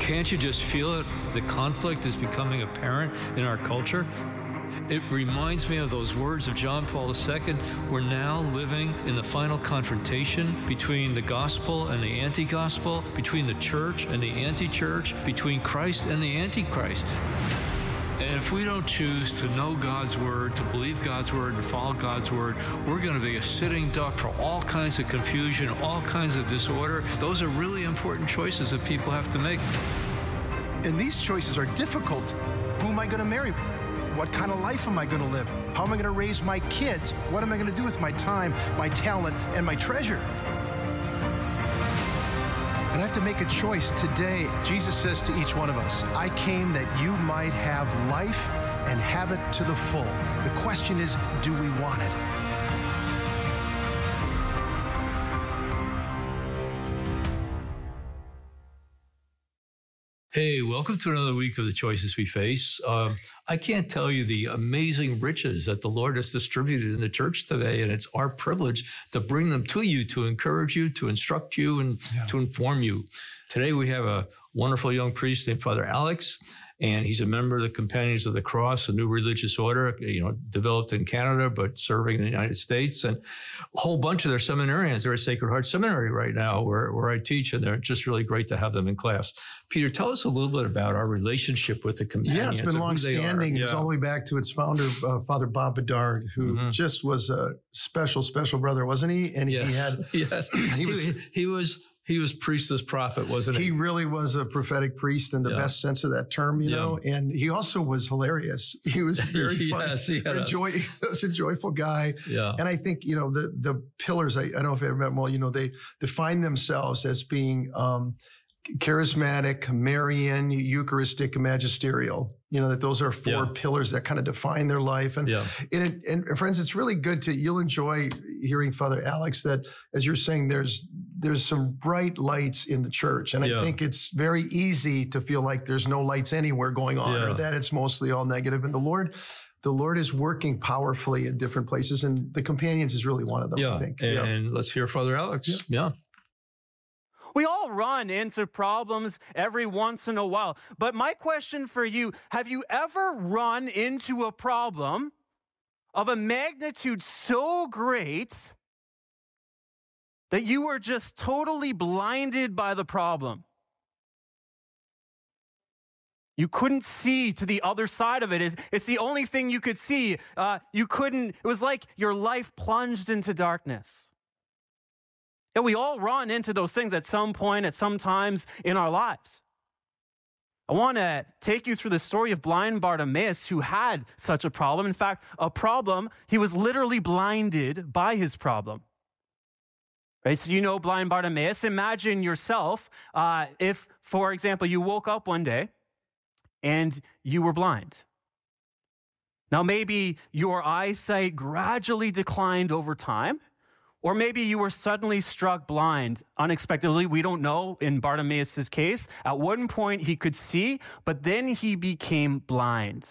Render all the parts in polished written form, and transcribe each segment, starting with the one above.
Can't you just feel it? The conflict is becoming apparent in our culture. It reminds me of those words of John Paul II. We're now living in the final confrontation between the gospel and the anti-gospel, between the church and the anti-church, between Christ and the antichrist. And if we don't choose to know God's word, to believe God's word, and follow God's word, we're going to be a sitting duck for all kinds of confusion, all kinds of disorder. Those are really important choices that people have to make. And these choices are difficult. Who am I going to marry? What kind of life am I going to live? How am I going to raise my kids? What am I going to do with my time, my talent, and my treasure? And I have to make a choice today. Jesus says to each one of us, I came that you might have life and have it to the full. The question is, do we want it? Hey, welcome to another week of The Choices We Face. I can't tell you the amazing riches that the Lord has distributed in the church today, and it's our privilege to bring them to you, to encourage you, to instruct you, and to inform you. Today we have a wonderful young priest named Father Alex, and he's a member of the Companions of the Cross, a new religious order, developed in Canada, but serving in the United States. And a whole bunch of their seminarians are at Sacred Heart Seminary right now, where I teach, and they're just really great to have them in class. Peter, tell us a little bit about our relationship with the Companions. Yeah, it's been long-standing. It's all the way back to its founder, Father Bob Bedard, who just was a special, special brother, wasn't he? And he was priestess prophet, wasn't he? He really was a prophetic priest in the best sense of that term, you know. And he also was hilarious. He was very funny. He was a joyful guy. Yeah. And I think, the pillars, I don't know if I ever met them all, they define themselves as being charismatic, Marian, Eucharistic, magisterial. That those are four pillars that kind of define their life. And friends, it's really good you'll enjoy hearing Father Alex that, as you're saying, there's some bright lights in the church. And I think it's very easy to feel like there's no lights anywhere going on, or that it's mostly all negative. And the Lord is working powerfully in different places, and the Companions is really one of them, I think. And let's hear Father Alex. We all run into problems every once in a while. But my question for you, have you ever run into a problem of a magnitude so great that you were just totally blinded by the problem? You couldn't see to the other side of it. It's the only thing you could see. It was like your life plunged into darkness. And we all run into those things at some point, at some times in our lives. I want to take you through the story of blind Bartimaeus, who had such a problem. In fact, he was literally blinded by his problem. Right? So blind Bartimaeus. Imagine yourself if, for example, you woke up one day and you were blind. Now, maybe your eyesight gradually declined over time. Or maybe you were suddenly struck blind unexpectedly. We don't know in Bartimaeus' case. At one point he could see, but then he became blind.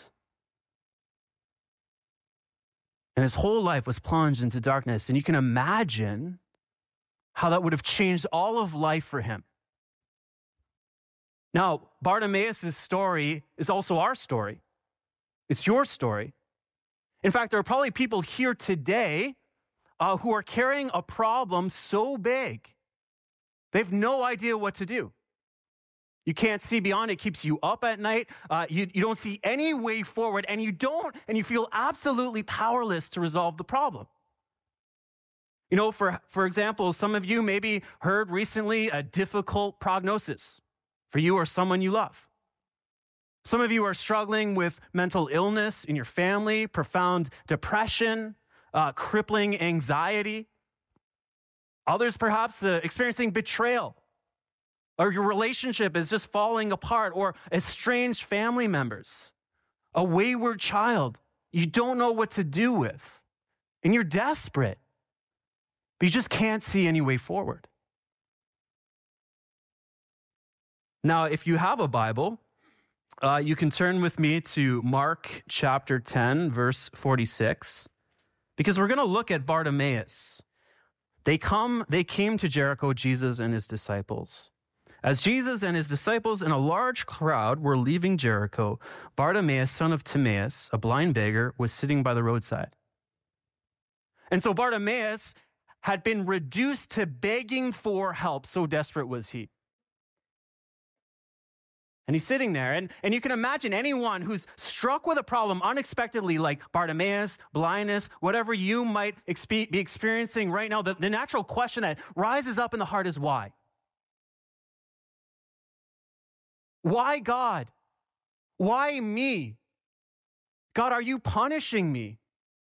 And his whole life was plunged into darkness. And you can imagine how that would have changed all of life for him. Now, Bartimaeus' story is also our story. It's your story. In fact, there are probably people here today who are carrying a problem so big, they have no idea what to do. You can't see beyond. It keeps you up at night. You don't see any way forward, and you feel absolutely powerless to resolve the problem. For example, some of you maybe heard recently a difficult prognosis for you or someone you love. Some of you are struggling with mental illness in your family, profound depression, crippling anxiety. Others perhaps experiencing betrayal, or your relationship is just falling apart, or estranged family members, a wayward child you don't know what to do with, and you're desperate, but you just can't see any way forward. Now, if you have a Bible, you can turn with me to Mark chapter 10, verse 46. Because we're going to look at Bartimaeus. They came to Jericho, Jesus and his disciples. As Jesus and his disciples and a large crowd were leaving Jericho, Bartimaeus, son of Timaeus, a blind beggar, was sitting by the roadside. And so Bartimaeus had been reduced to begging for help, so desperate was he. And he's sitting there, and you can imagine anyone who's struck with a problem unexpectedly, like Bartimaeus, blindness, whatever you might be experiencing right now, the natural question that rises up in the heart is why? Why, God? Why me? God, are you punishing me?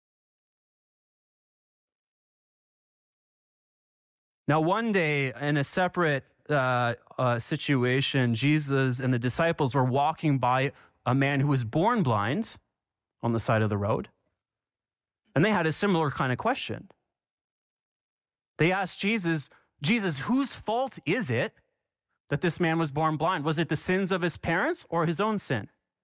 Now, one day in a separate situation, Jesus and the disciples were walking by a man who was born blind on the side of the road. And they had a similar kind of question. They asked Jesus, whose fault is it that this man was born blind? Was it the sins of his parents or his own sin?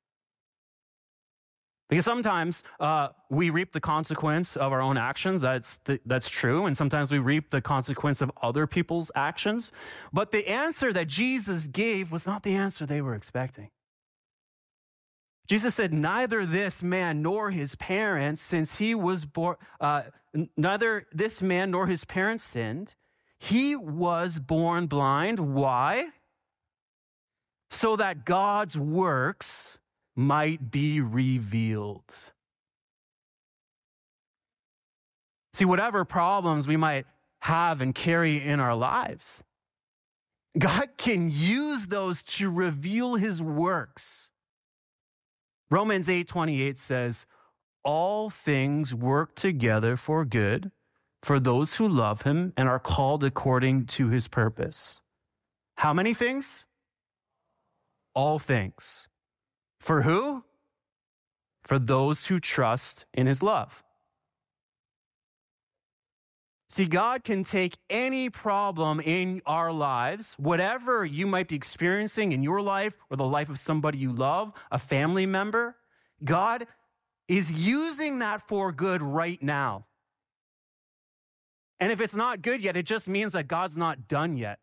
Because sometimes we reap the consequence of our own actions. That's true. And sometimes we reap the consequence of other people's actions. But the answer that Jesus gave was not the answer they were expecting. Jesus said, neither this man nor his parents, since he was born, neither this man nor his parents sinned. He was born blind. Why? So that God's works might be revealed. See, whatever problems we might have and carry in our lives, God can use those to reveal his works. Romans 8:28 says, all things work together for good for those who love him and are called according to his purpose. How many things? All things. For who? For those who trust in his love. See, God can take any problem in our lives, whatever you might be experiencing in your life or the life of somebody you love, a family member. God is using that for good right now. And if it's not good yet, it just means that God's not done yet.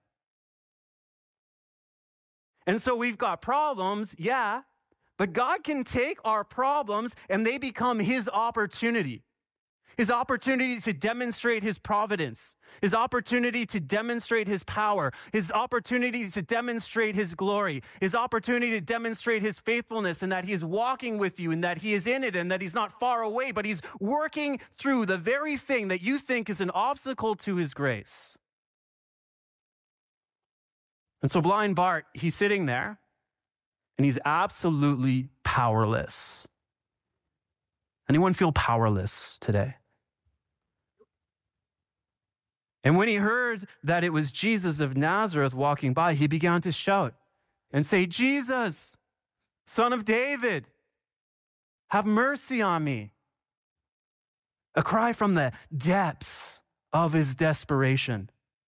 And so we've got problems, yeah. But God can take our problems and they become his opportunity. His opportunity to demonstrate his providence. His opportunity to demonstrate his power. His opportunity to demonstrate his glory. His opportunity to demonstrate his faithfulness and that he is walking with you and that he is in it and that he's not far away, but he's working through the very thing that you think is an obstacle to his grace. And so blind Bart, he's sitting there. And he's absolutely powerless. Anyone feel powerless today? And when he heard that it was Jesus of Nazareth walking by, he began to shout and say, Jesus, Son of David, have mercy on me. A cry from the depths of his desperation.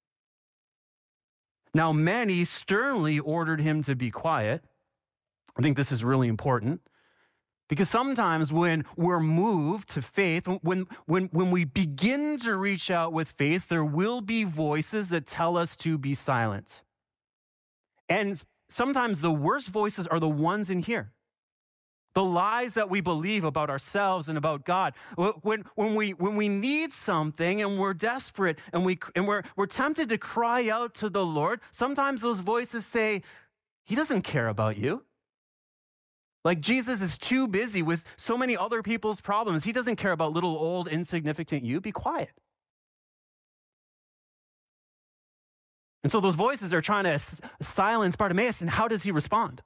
Now, many sternly ordered him to be quiet. I think this is really important because sometimes when we're moved to faith, when we begin to reach out with faith, there will be voices that tell us to be silent. And sometimes the worst voices are the ones in here. The lies that we believe about ourselves and about God. When we need something and we're desperate and we're tempted to cry out to the Lord, sometimes those voices say, he doesn't care about you. Like Jesus is too busy with so many other people's problems. He doesn't care about little old insignificant you. Be quiet. And so those voices are trying to silence Bartimaeus. And how does he respond?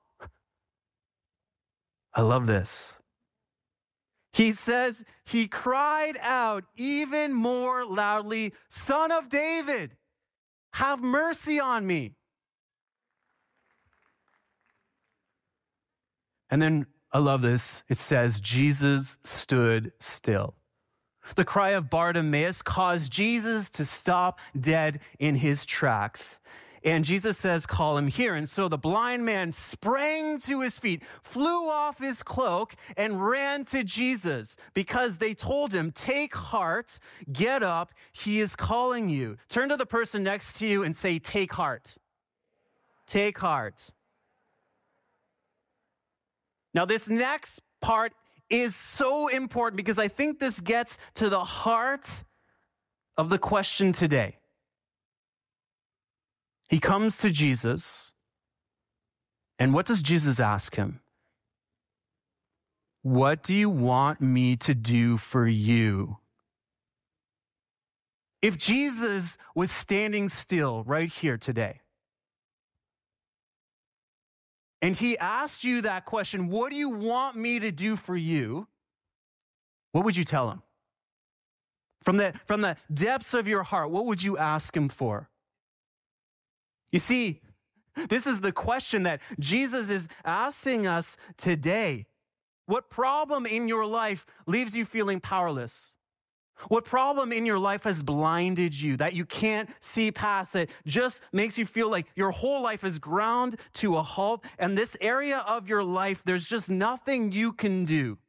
I love this. He says, he cried out even more loudly, Son of David, have mercy on me. And then, I love this, it says, Jesus stood still. The cry of Bartimaeus caused Jesus to stop dead in his tracks. And Jesus says, call him here. And so the blind man sprang to his feet, flew off his cloak, and ran to Jesus because they told him, take heart, get up, he is calling you. Turn to the person next to you and say, take heart. take heart. Now, this next part is so important because I think this gets to the heart of the question today. He comes to Jesus, and what does Jesus ask him? What do you want me to do for you? If Jesus was standing still right here today, and he asked you that question, what do you want me to do for you? What would you tell him? From the depths of your heart, what would you ask him for? You see, this is the question that Jesus is asking us today. What problem in your life leaves you feeling powerless? What problem in your life has blinded you that you can't see past, that just makes you feel like your whole life is ground to a halt, and this area of your life, there's just nothing you can do?